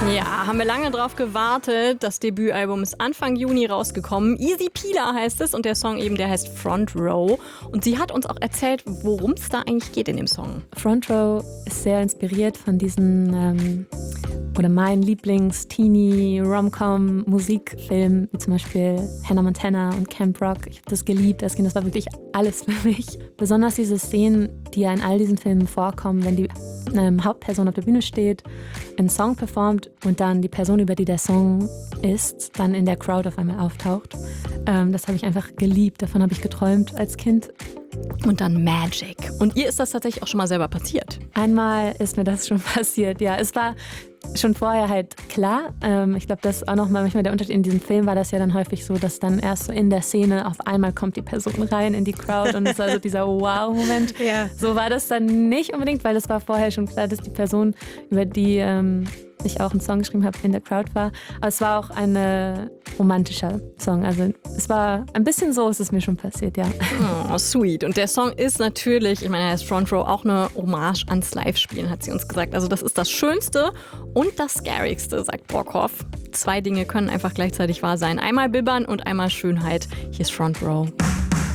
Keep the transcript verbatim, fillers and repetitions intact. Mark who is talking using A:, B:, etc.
A: Ja, haben wir lange drauf gewartet. Das Debütalbum ist Anfang Juni rausgekommen. Easy Pila heißt es und der Song eben, der heißt Front Row. Und sie hat uns auch erzählt, worum es da eigentlich geht in dem Song.
B: Front Row ist sehr inspiriert von diesen, ähm, oder mein Lieblings-Teenie-Rom-Com-Musikfilm, wie zum Beispiel Hannah Montana und Camp Rock. Ich habe das geliebt als Kind, das war wirklich alles für mich. Besonders diese Szenen, die ja in all diesen Filmen vorkommen, wenn die ähm, Hauptperson auf der Bühne steht, einen Song performt und dann die Person, über die der Song ist, dann in der Crowd auf einmal auftaucht. Ähm, das habe ich einfach geliebt, davon habe ich geträumt als Kind.
A: Und dann Magic. Und ihr ist das tatsächlich auch schon mal selber passiert?
B: Einmal ist mir das schon passiert, ja. Es war schon vorher halt klar. Ähm, ich glaube, das ist auch nochmal manchmal der Unterschied. In diesem Film war das ja dann häufig so, dass dann erst so in der Szene auf einmal kommt die Person rein in die Crowd und es war so dieser Wow-Moment.
A: Ja.
B: So war das dann nicht unbedingt, weil es war vorher schon klar, dass die Person, über die ähm, ich auch einen Song geschrieben habe, in der Crowd war. Aber es war auch ein äh, romantischer Song. Also es war ein bisschen so, ist es mir schon passiert, ja.
A: Oh, sweet. Und der Song ist natürlich, ich meine, er ist Front Row, auch eine Hommage ans Live-Spielen, hat sie uns gesagt. Also das ist das Schönste und das Scarigste, sagt Brockhoff. Zwei Dinge können einfach gleichzeitig wahr sein. Einmal Bibbern und einmal Schönheit. Hier ist Front Row.